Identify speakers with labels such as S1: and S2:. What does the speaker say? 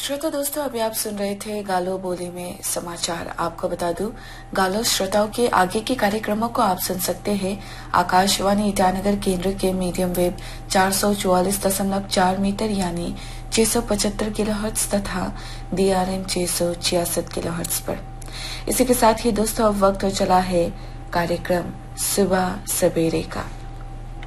S1: श्रोता दोस्तों, अभी आप सुन रहे थे गालो बोली में समाचार। आपको बता दूं, गालो श्रोताओं के आगे के कार्यक्रमों को आप सुन सकते हैं आकाशवाणी ईटानगर केंद्र के मीडियम वेव 444.4 मीटर यानी 675 किलोहर्ट्ज तथा DRM 666 किलोहर्ट्ज पर। इसी के साथ ही दोस्तों अब वक्त हो चला है कार्यक्रम सुबह सवेरे का।